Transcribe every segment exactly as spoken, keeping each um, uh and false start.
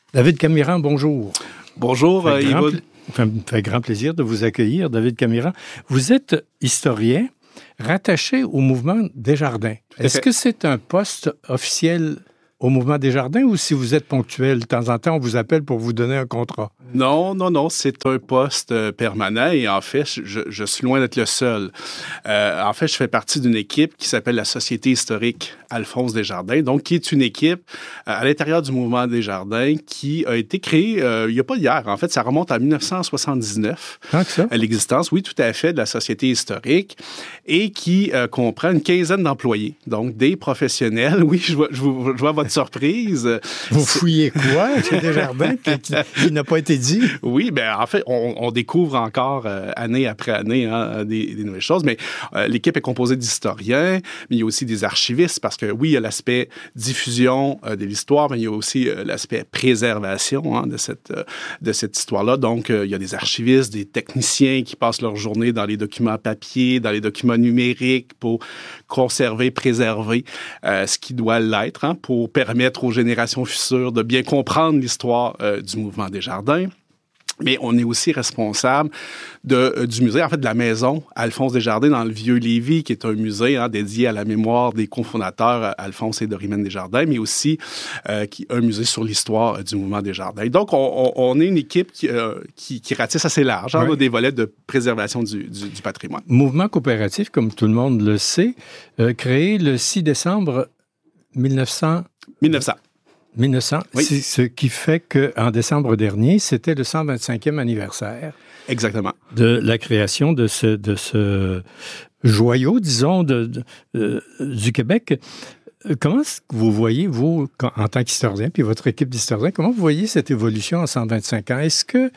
David Camiran, bonjour. Bonjour, euh, Yves. Pla- ça me fait grand plaisir de vous accueillir, David Camiran. Vous êtes historien rattaché au mouvement Desjardins. Est-ce que c'est un poste officiel au mouvement Desjardins ou si vous êtes ponctuel, de temps en temps, on vous appelle pour vous donner un contrat? Non, non, non, c'est un poste euh, permanent et en fait, je, je suis loin d'être le seul. Euh, en fait, je fais partie d'une équipe qui s'appelle la Société historique Alphonse Desjardins, donc qui est une équipe euh, à l'intérieur du mouvement Desjardins qui a été créée euh, il n'y a pas d'hier. En fait, ça remonte à dix-neuf cent soixante-dix-neuf, Tant que ça? à l'existence, oui, tout à fait, de la Société historique et qui euh, comprend une quinzaine d'employés, donc des professionnels. Oui, je vois, je vois, je vois votre surprise. Vous fouillez quoi chez Desjardins qui, qui, qui n'a pas été dit? Oui, bien, en fait, on, on découvre encore euh, année après année hein, des, des nouvelles choses, mais euh, l'équipe est composée d'historiens, mais il y a aussi des archivistes, parce que oui, il y a l'aspect diffusion euh, de l'histoire, mais il y a aussi euh, l'aspect préservation hein, de, cette, euh, de cette histoire-là. Donc, euh, il y a des archivistes, des techniciens qui passent leur journée dans les documents papier, dans les documents numériques pour conserver, préserver euh, ce qui doit l'être, hein, pour permettre aux générations futures de bien comprendre l'histoire euh, du mouvement Desjardins. Mais on est aussi responsable de, euh, du musée, en fait, de la maison Alphonse Desjardins dans le Vieux-Lévis, qui est un musée hein, dédié à la mémoire des cofondateurs Alphonse et Dorimène Desjardins, mais aussi euh, qui, un musée sur l'histoire euh, du mouvement Desjardins. Donc, on, on, on est une équipe qui, euh, qui, qui ratisse assez large, hein, oui. On a des volets de préservation du, du, du patrimoine. Mouvement coopératif, comme tout le monde le sait, euh, créé le six décembre mille neuf cents. mille neuf cents. mille neuf cents, Oui. C'est ce qui fait qu'en décembre dernier, c'était le cent vingt-cinquième anniversaire. Exactement. De la création de ce, de ce joyau, disons, de, de, euh, du Québec. Comment est-ce que vous voyez, vous, en tant qu'historien, puis votre équipe d'historiens, comment vous voyez cette évolution en cent vingt-cinq ans? Est-ce que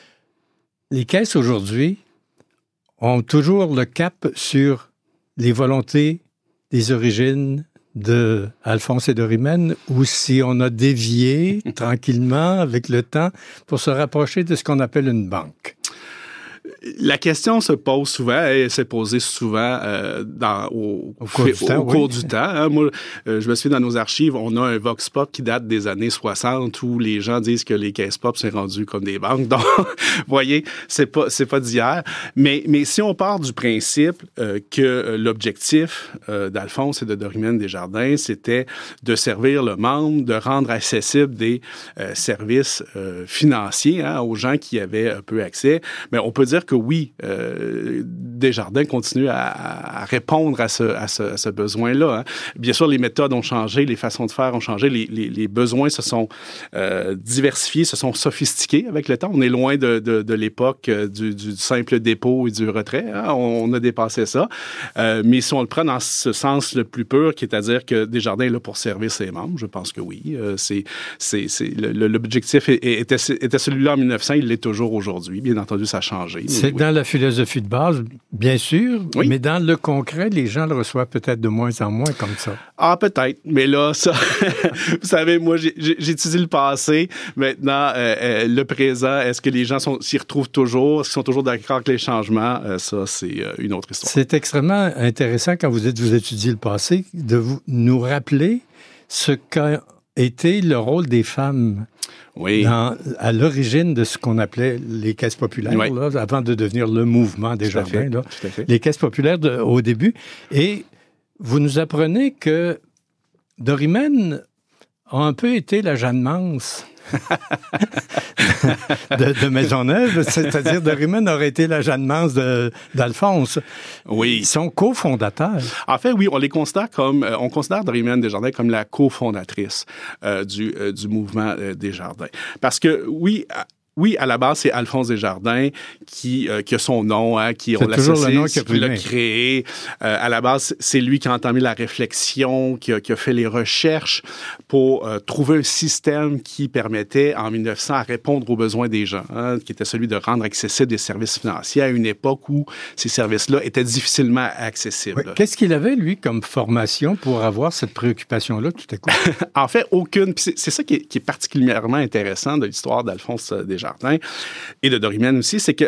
les caisses aujourd'hui ont toujours le cap sur les volontés des origines de Alphonse et Dorimène, ou si on a dévié tranquillement avec le temps pour se rapprocher de ce qu'on appelle une banque? La question se pose souvent, et s'est posée souvent euh, dans, au, au cours du au, temps. Au cours oui. du temps hein. Moi, euh, je me souviens, dans nos archives, on a un Vox Pop qui date des années soixante où les gens disent que les caisses pop s'est rendues comme des banques. Donc, vous voyez, c'est pas, c'est pas d'hier. Mais, mais si on part du principe euh, que l'objectif euh, d'Alphonse et de Dorimène Desjardins, c'était de servir le membre, de rendre accessibles des euh, services euh, financiers hein, aux gens qui avaient peu accès, mais on peut dire que oui, euh, Desjardins continue à, à répondre à ce, à ce, à ce besoin-là. Hein. Bien sûr, les méthodes ont changé, les façons de faire ont changé, les, les, les besoins se sont euh, diversifiés, se sont sophistiqués avec le temps. On est loin de, de, de l'époque du, du simple dépôt et du retrait. Hein. On, on a dépassé ça. Euh, mais si on le prend dans ce sens le plus pur, qui est à dire que Desjardins est là pour servir ses membres, je pense que oui. Euh, c'est, c'est, c'est, le, l'objectif était, était celui-là en mille neuf cents, il l'est toujours aujourd'hui. Bien entendu, ça a changé. C'est oui. Dans la philosophie de base, bien sûr, oui. mais dans le concret, les gens le reçoivent peut-être de moins en moins comme ça. Ah, peut-être. Mais là, ça, vous savez, moi, j'ai, j'étudie le passé. Maintenant, euh, euh, le présent, est-ce que les gens sont, s'y retrouvent toujours? Est-ce qu'ils sont toujours d'accord avec les changements? Euh, ça, c'est euh, une autre histoire. C'est extrêmement intéressant, quand vous dites vous étudiez le passé, de vous, nous rappeler ce qu'a été le rôle des femmes. Oui. Dans, à l'origine de ce qu'on appelait les caisses populaires, oui. là, avant de devenir le mouvement Desjardins. Là, Tout à fait. Les caisses populaires de, au début. Et vous nous apprenez que Dorimène a un peu été la Jeanne Mance de, de Maisonneuve, c'est-à-dire Dorimène aurait été la Jeanne Mance de, d'Alphonse. Oui. Ils sont cofondateurs. En fait, oui, on les considère comme, on considère Dorimène Desjardins comme la cofondatrice euh, du, euh, du mouvement euh, Desjardins. Parce que, oui, Oui, à la base, c'est Alphonse Desjardins qui, euh, qui a son nom, hein, qui c'est on toujours le nom qui, qui l'a créé. Euh, à la base, c'est lui qui a entamé la réflexion, qui a, qui a fait les recherches pour euh, trouver un système qui permettait, en mille neuf cents, à répondre aux besoins des gens, hein, qui était celui de rendre accessibles des services financiers à une époque où ces services-là étaient difficilement accessibles. Oui. Qu'est-ce qu'il avait, lui, comme formation pour avoir cette préoccupation-là tout à coup? En fait, aucune. C'est, c'est ça qui est, qui est particulièrement intéressant de l'histoire d'Alphonse Desjardins. Desjardins et de Dorimène aussi, c'est que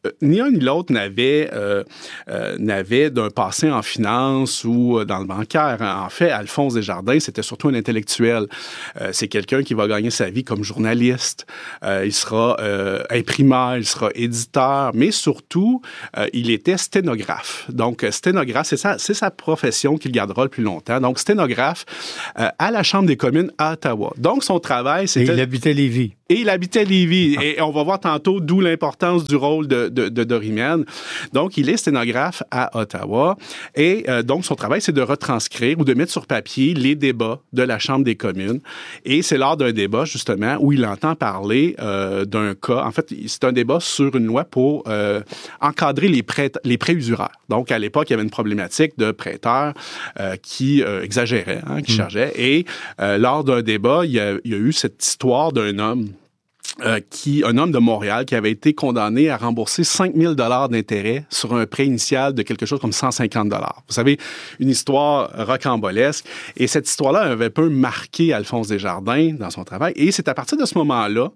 ni un ni l'autre n'avait, euh, euh, n'avait d'un passé en finance ou dans le bancaire. En fait, Alphonse Desjardins, c'était surtout un intellectuel. Euh, c'est quelqu'un qui va gagner sa vie comme journaliste. Euh, il sera euh, imprimeur, il sera éditeur, mais surtout, euh, il était sténographe. Donc, sténographe, c'est sa, c'est sa profession qu'il gardera le plus longtemps. Donc, sténographe euh, à la Chambre des communes à Ottawa. Donc, son travail, c'était... Et il habitait Lévis. Et il habitait Lévis. Et on va voir tantôt d'où l'importance du rôle de, de, de Dorimène. Donc, il est sténographe à Ottawa. Et euh, donc, son travail, c'est de retranscrire ou de mettre sur papier les débats de la Chambre des communes. Et c'est lors d'un débat, justement, où il entend parler euh, d'un cas. En fait, c'est un débat sur une loi pour euh, encadrer les prêts, les prêts usuraires. Donc, à l'époque, il y avait une problématique de prêteurs euh, qui euh, exagéraient, hein, qui mmh. chargeaient. Et euh, lors d'un débat, il y, a, il y a eu cette histoire d'un homme Euh, qui, un homme de Montréal qui avait été condamné à rembourser cinq mille dollars d'intérêt sur un prêt initial de quelque chose comme cent cinquante dollars. Vous savez, une histoire rocambolesque. Et cette histoire-là avait un peu marqué Alphonse Desjardins dans son travail. Et c'est à partir de ce moment-là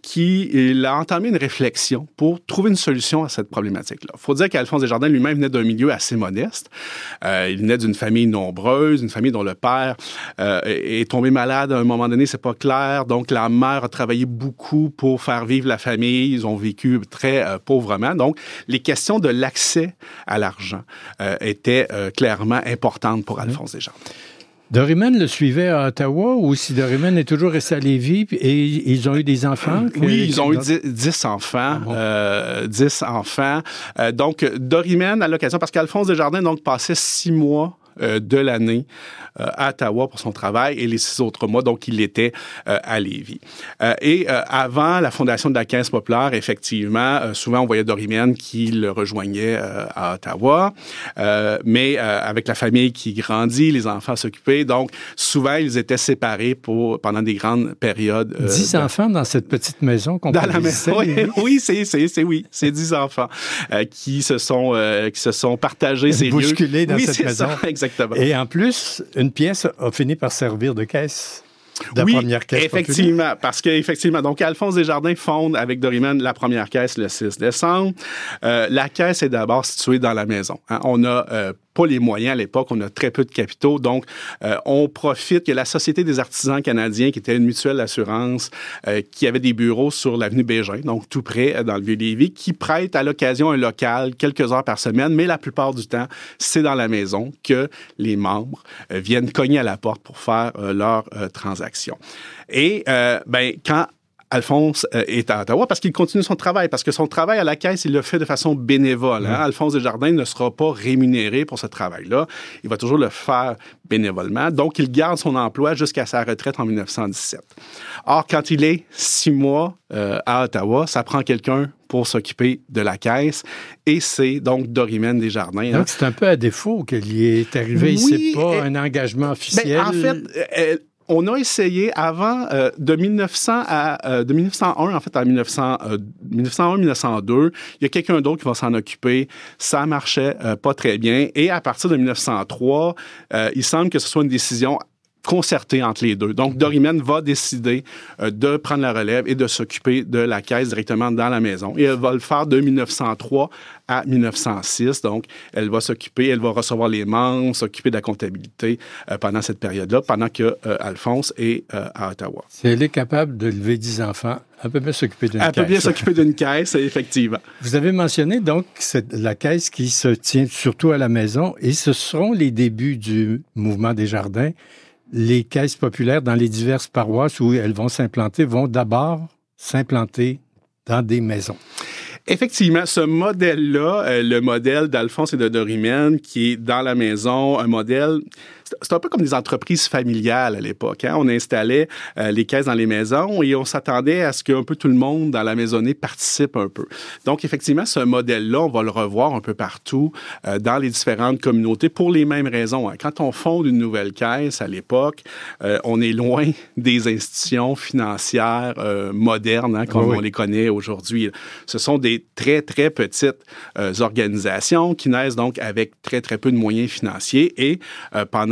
qu'il a entamé une réflexion pour trouver une solution à cette problématique-là. Il faut dire qu'Alphonse Desjardins lui-même venait d'un milieu assez modeste. Euh, il venait d'une famille nombreuse, une famille dont le père euh, est tombé malade à un moment donné, c'est pas clair. Donc, la mère a travaillé beaucoup pour faire vivre la famille. Ils ont vécu très euh, pauvrement. Donc, les questions de l'accès à l'argent euh, étaient euh, clairement importantes pour Alphonse Desjardins. Dorimène le suivait à Ottawa ou si Dorimène est toujours resté à Lévis et ils ont eu des enfants? Que, oui, ils ont eu dix, dix enfants. Ah bon? euh, dix enfants. Euh, donc, Dorimène, à l'occasion, parce qu'Alphonse Desjardins donc, passait six mois Euh, de l'année euh, à Ottawa pour son travail et les six autres mois, donc il était euh, à Lévis. Euh, et euh, avant la fondation de la Caisse populaire, effectivement, euh, souvent on voyait Dorimène qui le rejoignait euh, à Ottawa, euh, mais euh, avec la famille qui grandit, les enfants s'occupaient, donc souvent ils étaient séparés pour, pendant des grandes périodes. Euh, dix de, enfants dans cette petite maison qu'on dans la maison, oui, oui, c'est, c'est, c'est, oui, c'est dix enfants euh, qui se sont, euh, qui se sont partagés ces lieux. Bousculés dans oui, cette maison. Ça, exactement. Et en plus, une pièce a fini par servir de caisse. La oui, première caisse effectivement, populaire. parce qu'effectivement, donc Alphonse Desjardins fonde avec Dorimène la première caisse le six décembre. Euh, la caisse est d'abord située dans la maison. Hein. On a euh, pas les moyens à l'époque, on a très peu de capitaux, donc euh, on profite que la Société des artisans canadiens, qui était une mutuelle d'assurance, euh, qui avait des bureaux sur l'avenue Bégin, donc tout près dans le Vieux-Lévis, qui prête à l'occasion un local quelques heures par semaine, mais la plupart du temps, c'est dans la maison que les membres euh, viennent cogner à la porte pour faire euh, leurs euh, transactions. Et euh, ben quand Alphonse euh, est à Ottawa parce qu'il continue son travail, parce que son travail à la caisse, il le fait de façon bénévole. Hein? Mmh. Alphonse Desjardins ne sera pas rémunéré pour ce travail-là. Il va toujours le faire bénévolement. Donc, il garde son emploi jusqu'à sa retraite en dix-neuf cent dix-sept. Or, quand il est six mois euh, à Ottawa, ça prend quelqu'un pour s'occuper de la caisse. Et c'est donc Dorimène Desjardins. Donc, hein. c'est un peu à défaut qu'il y est arrivé. Oui, c'est pas et, un engagement officiel. Ben, en fait... Euh, on a essayé avant, euh, de dix-neuf cents à, euh, de dix-neuf cent un, en fait, à dix-neuf cents, euh, dix-neuf cent un dix-neuf cent deux, il y a quelqu'un d'autre qui va s'en occuper. Ça marchait euh, pas très bien. Et à partir de dix-neuf cent trois, euh, il semble que ce soit une décision concertée entre les deux. Donc, Dorimène va décider euh, de prendre la relève et de s'occuper de la caisse directement dans la maison. Et elle va le faire de dix-neuf cent trois à dix-neuf cent six. Donc, elle va s'occuper, elle va recevoir les membres, s'occuper de la comptabilité euh, pendant cette période-là, pendant que euh, Alphonse est euh, à Ottawa. Si elle est capable de lever dix enfants, elle peut bien s'occuper d'une elle caisse. Elle peut bien s'occuper d'une caisse, effectivement. Vous avez mentionné donc cette, la caisse qui se tient surtout à la maison et ce seront les débuts du mouvement Desjardins. Les caisses populaires dans les diverses paroisses où elles vont s'implanter vont d'abord s'implanter dans des maisons. Effectivement, ce modèle-là, euh, le modèle d'Alphonse et de Dorimène, qui est dans la maison, un modèle... C'est un peu comme des entreprises familiales à l'époque. Hein? On installait euh, les caisses dans les maisons et on s'attendait à ce qu'un peu tout le monde dans la maisonnée participe un peu. Donc, effectivement, ce modèle-là, on va le revoir un peu partout euh, dans les différentes communautés pour les mêmes raisons. Hein? Quand on fonde une nouvelle caisse à l'époque, euh, on est loin des institutions financières euh, modernes, hein, comme oui. on les connaît aujourd'hui. Ce sont des très, très petites euh, organisations qui naissent donc avec très, très peu de moyens financiers et euh, pendant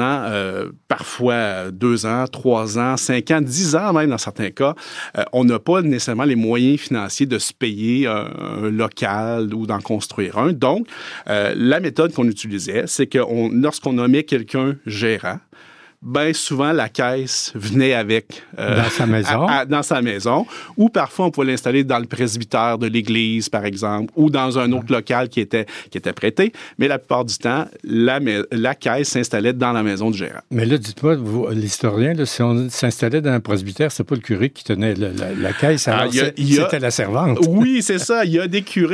an, euh, parfois deux ans, trois ans, cinq ans, dix ans même dans certains cas, euh, on n'a pas nécessairement les moyens financiers de se payer un, un local ou d'en construire un. Donc, euh, la méthode qu'on utilisait, c'est que on, lorsqu'on nommait quelqu'un gérant, bien souvent, la caisse venait avec... Euh, dans sa maison. À, à, dans sa maison. Ou parfois, on pouvait l'installer dans le presbytère de l'église, par exemple, ou dans un autre local qui était, qui était prêté. Mais la plupart du temps, la, la caisse s'installait dans la maison du gérant. Mais là, dites-moi, vous, l'historien, là, si on s'installait dans un presbytère, c'est pas le curé qui tenait la, la, la caisse, alors ah, y a, y a, c'était la servante. Oui, c'est ça. Il y a des curés